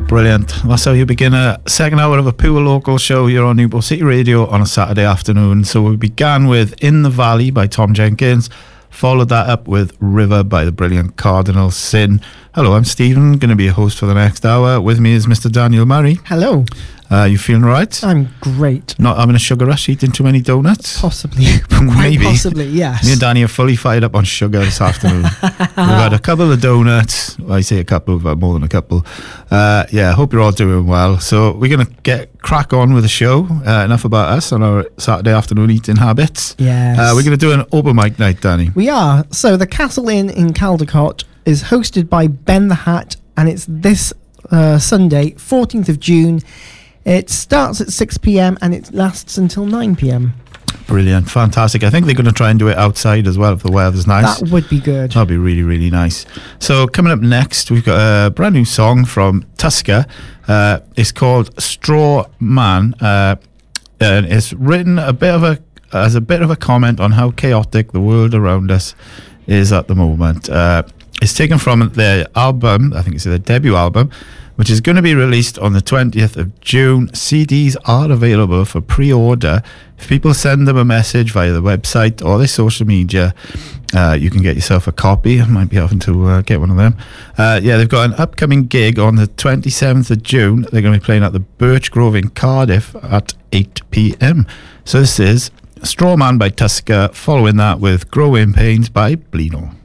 Brilliant. That's how you begin a second hour of a pure local show here on Newport City Radio on a Saturday afternoon. So we began with In the Valley by Tom Jenkins, followed that up with River by the brilliant Cardinal Sin. Hello, I'm Stephen, going to be a host for the next hour. With me is Mr. Daniel Murray. Hello. You feeling right? I'm great. Not having a sugar rush, eating too many donuts? Possibly. Quite possibly, yes. Me and Danny are fully fired up on sugar this afternoon. We've had a couple of donuts. Well, I say a couple, but more than a couple. I hope you're all doing well. So we're going to get crack on with the show. Enough about us and our Saturday afternoon eating habits. Yes. We're going to do an open mic night, Danny. We are. So the Castle Inn in Caldecott is hosted by Ben the Hat, and it's this Sunday, 14th of June. It starts at 6 p.m. and it lasts until 9 p.m. Brilliant. Fantastic. I think they're going to try and do it outside as well if the weather's nice. That would be good. That'll be really, really nice. So coming up next, we've got a brand new song from Tusker. It's called Straw Man. And it's written as a bit of a comment on how chaotic the world around us is at the moment. It's taken from their album, I think it's their debut album, which is going to be released on the 20th of June. CDs are available for pre-order. If people send them a message via the website or their social media, you can get yourself a copy. I might be having to get one of them. They've got an upcoming gig on the 27th of June. They're going to be playing at the Birch Grove in Cardiff at 8 p.m. So this is Straw Man by Tusker, following that with Growing Pains by Blino.